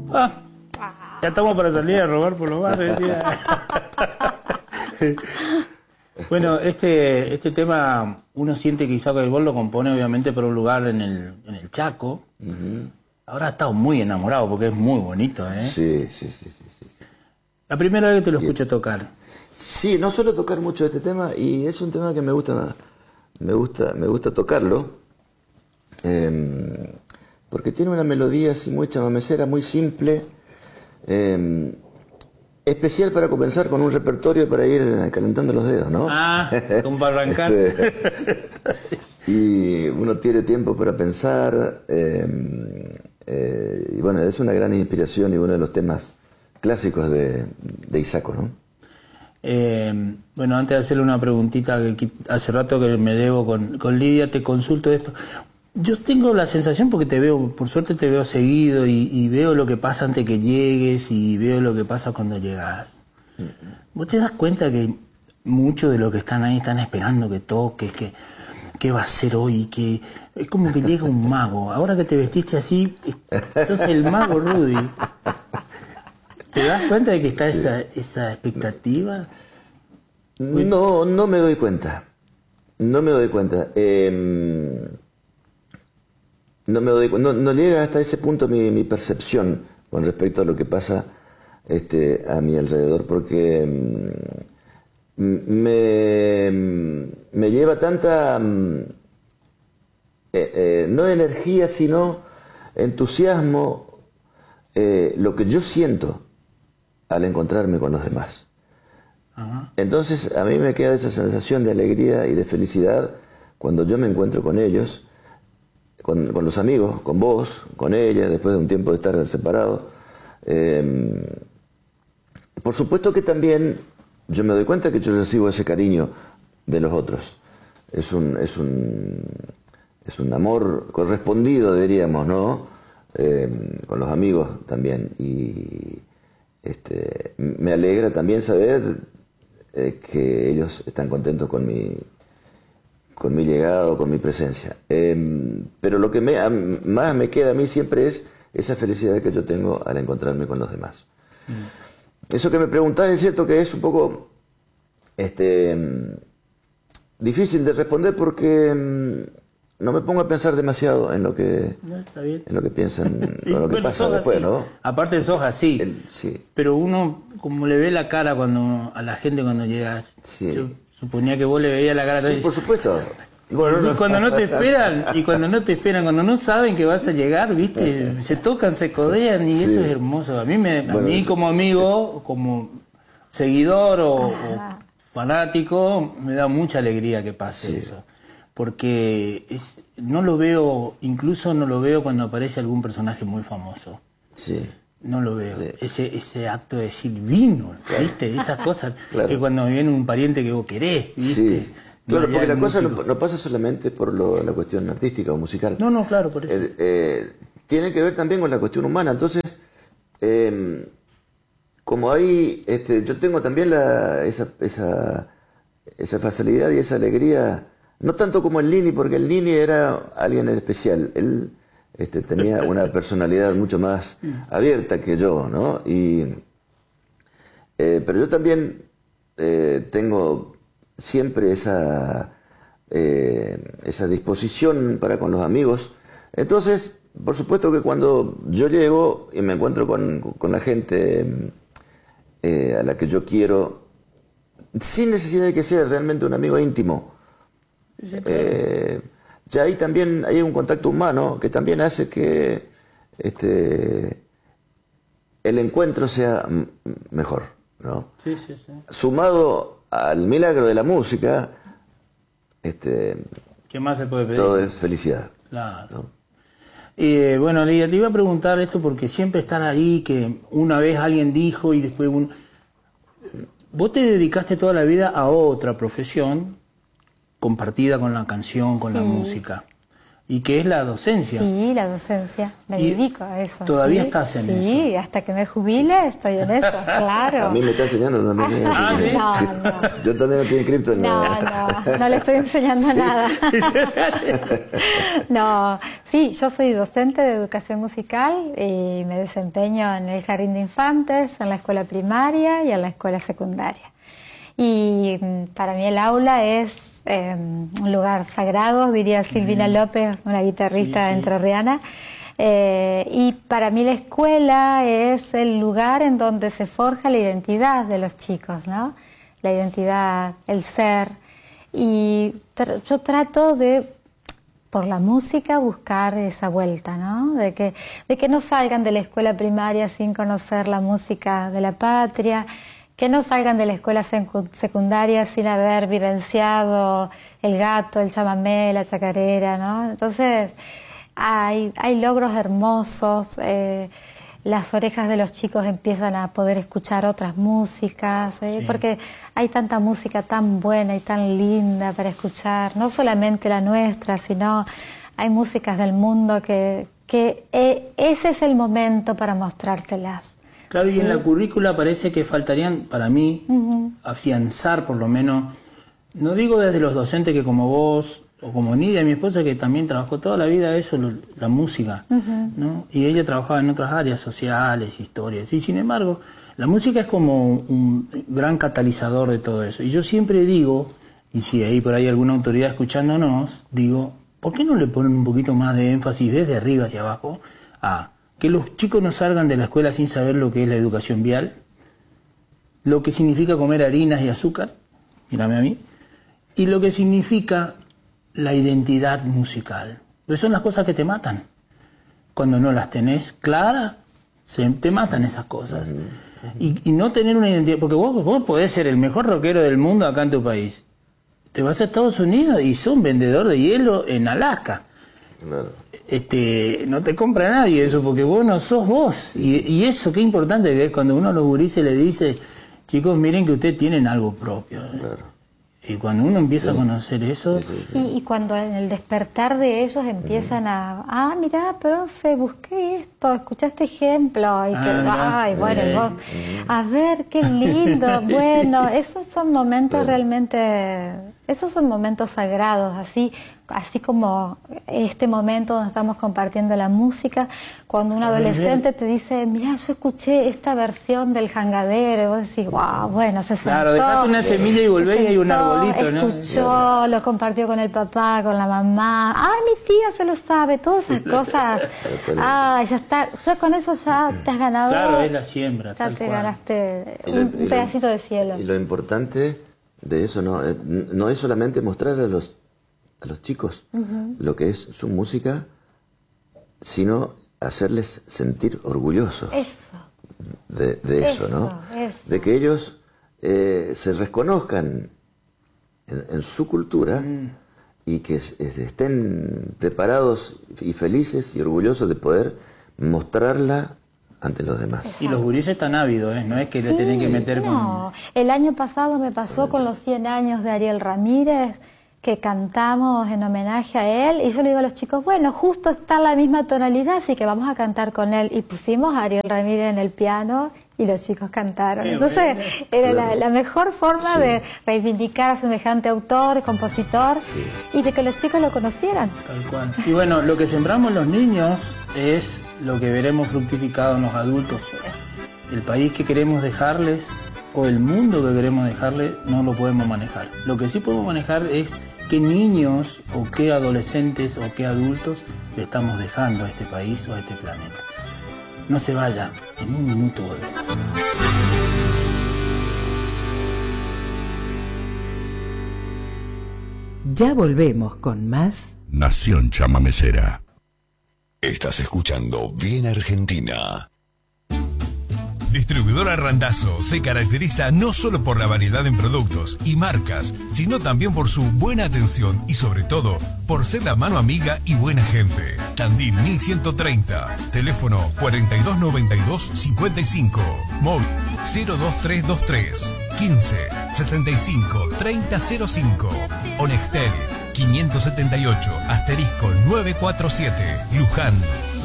Ah, ya estamos para salir a robar por los barrios. Bueno, este tema, uno siente que Isaco del Bol lo compone obviamente por un lugar en el Chaco. Ahora ha estado muy enamorado porque es muy bonito, ¿eh? Sí. La primera vez que te lo escucho tocar. Sí, no suelo tocar mucho este tema y es un tema que me gusta tocarlo. Porque tiene una melodía así muy chamamecera, muy simple. Especial para comenzar con un repertorio para ir calentando los dedos, ¿no? Ah, como para arrancar. Y uno tiene tiempo para pensar. Y bueno, es una gran inspiración y uno de los temas clásicos de Isaco, ¿no? Bueno, antes de hacerle una preguntita que hace rato que me debo con Lidia, te consulto esto. Yo tengo la sensación, porque te veo, por suerte te veo seguido y veo lo que pasa antes que llegues y veo lo que pasa cuando llegas. ¿Vos te das cuenta que muchos de los que están ahí están esperando que toques, qué va a ser hoy, que es como que llega un mago? Ahora que te vestiste así, sos el mago, Rudy. ¿Te das cuenta de que está esa expectativa? No me doy cuenta. No llega hasta ese punto mi percepción con respecto a lo que pasa a mi alrededor, porque me lleva tanta no energía sino entusiasmo lo que yo siento al encontrarme con los demás. Ajá. Entonces a mí me queda esa sensación de alegría y de felicidad cuando yo me encuentro con ellos, con los amigos, con vos, con ella, después de un tiempo de estar separados. Por supuesto que también yo me doy cuenta que yo recibo ese cariño de los otros. Es un amor correspondido, diríamos, ¿no? Con los amigos también. Y me alegra también saber que ellos están contentos con mi llegado, con mi presencia. Pero lo que más me queda a mí siempre es esa felicidad que yo tengo al encontrarme con los demás. Eso que me preguntás es cierto que es un poco difícil de responder porque no me pongo a pensar demasiado en lo que, en lo que piensan, sí, en lo que pasa después, ¿no? Aparte sos así, sí. Pero uno, como le ve la cara a la gente cuando llegas, sí. Yo suponía que vos le veías la cara. Sí, por supuesto. Bueno, y cuando no te esperan, cuando no saben que vas a llegar, ¿viste? Se tocan, se codean y eso es hermoso. A mí como amigo, como seguidor o fanático, me da mucha alegría que pase eso. Porque no lo veo, incluso no lo veo cuando aparece algún personaje muy famoso. Sí. No lo veo. Ese acto de decir vino, ¿viste? Esas cosas que cuando viene un pariente que vos querés, ¿viste? Sí. Claro, porque la cosa no pasa solamente por la cuestión artística o musical. No, claro, por eso. Tiene que ver también con la cuestión humana. Entonces, como hay, yo tengo también esa facilidad y esa alegría, no tanto como el Nini, porque el Nini era alguien especial. Él tenía una personalidad mucho más abierta que yo, ¿no? Pero yo también tengo siempre esa disposición para con los amigos. Entonces, por supuesto que cuando yo llego y me encuentro con la gente a la que yo quiero, sin necesidad de que sea realmente un amigo íntimo, ya ahí también hay un contacto humano que también hace que el encuentro sea mejor, ¿no? Sí. Sumado al milagro de la música, ¿qué más se puede pedir? Todo es felicidad. Claro. ¿No? Bueno, Lidia, te iba a preguntar esto porque siempre están ahí, que una vez alguien dijo y después vos te dedicaste toda la vida a otra profesión compartida con la canción, con la música. y que es la docencia. Sí, la docencia, me dedico a eso. ¿Todavía estás en eso? Sí, hasta que me jubile estoy en eso, claro. A mí me está enseñando también. ¿sí? No. Yo también no estoy inscrito en No le estoy enseñando nada. No, sí, yo soy docente de educación musical y me desempeño en el jardín de infantes, en la escuela primaria y en la escuela secundaria. Y para mí el aula es un lugar sagrado, diría Silvina López, una guitarrista entrerriana. Y para mí la escuela es el lugar en donde se forja la identidad de los chicos, ¿no? La identidad, el ser. Y yo trato de, por la música, buscar esa vuelta, ¿no? De que no salgan de la escuela primaria sin conocer la música de la patria, que no salgan de la escuela secundaria sin haber vivenciado el gato, el chamamé, la chacarera, ¿no? Entonces hay logros hermosos, las orejas de los chicos empiezan a poder escuchar otras músicas, porque hay tanta música tan buena y tan linda para escuchar, no solamente la nuestra, sino hay músicas del mundo que ese es el momento para mostrárselas. Claro, y en la currícula parece que faltarían, para mí, afianzar por lo menos, no digo desde los docentes que como vos, o como Nidia, mi esposa, que también trabajó toda la vida eso, la música, ¿no? Y ella trabajaba en otras áreas sociales, historias, y sin embargo, la música es como un gran catalizador de todo eso. Y yo siempre digo, y si hay por ahí alguna autoridad escuchándonos, digo, ¿por qué no le ponen un poquito más de énfasis desde arriba hacia abajo a que los chicos no salgan de la escuela sin saber lo que es la educación vial, lo que significa comer harinas y azúcar, mírame a mí, y lo que significa la identidad musical? Pues son las cosas que te matan. Cuando no las tenés claras, te matan esas cosas. Y no tener una identidad, porque vos podés ser el mejor rockero del mundo acá en tu país. Te vas a Estados Unidos y sos un vendedor de hielo en Alaska. Claro. No te compra nadie eso, porque vos no sos vos. Y eso, qué importante que es cuando uno a los gurises le dice, chicos, miren que ustedes tienen algo propio. Claro. Y cuando uno empieza a conocer eso... Y cuando en el despertar de ellos empiezan mirá, profe, busqué esto, escuché este ejemplo, y bueno, y vos, a ver, qué lindo, bueno, esos son momentos realmente, esos son momentos sagrados, así como este momento donde estamos compartiendo la música, cuando un adolescente te dice, mirá, yo escuché esta versión del Jangadero, y vos decís, wow, bueno, se sentó. Claro, dejaste una semilla y volvés y hay un arbolito, ¿no? Escuchó, lo compartió con el papá, con la mamá, mi tía se lo sabe, todas esas cosas. Ya está, ya con eso ya te has ganado. Claro, es la siembra. Ya te ganaste un pedacito de cielo. Y lo importante de eso no es solamente mostrar a los chicos lo que es su música, sino hacerles sentir orgullosos de eso, ¿no? Eso. De que ellos se reconozcan en su cultura y que estén preparados y felices y orgullosos de poder mostrarla ante los demás. Exacto. Y los gurises están ávidos, no es que le tienen que meter con... El año pasado me pasó con los 100 años de Ariel Ramírez, que cantamos en homenaje a él, y yo le digo a los chicos, bueno, justo está en la misma tonalidad, así que vamos a cantar con él. Y pusimos a Ariel Ramírez en el piano y los chicos cantaron. Entonces era la mejor forma de reivindicar a semejante autor, compositor, y de que los chicos lo conocieran. Tal cual. Y bueno, lo que sembramos los niños es lo que veremos fructificado en los adultos. El país que queremos dejarles o el mundo que queremos dejarles no lo podemos manejar. Lo que sí podemos manejar es qué niños o qué adolescentes o qué adultos le estamos dejando a este país o a este planeta. No se vaya, en un minuto volvemos. Ya volvemos con más Nación Chamamecera. Estás escuchando Bien Argentina. Distribuidora Randazzo se caracteriza no solo por la variedad en productos y marcas, sino también por su buena atención y sobre todo por ser la mano amiga y buena gente. Tandil 1130, teléfono 4292-55, móvil 02323 15 65 3005 o Nextel 578, *947, Luján.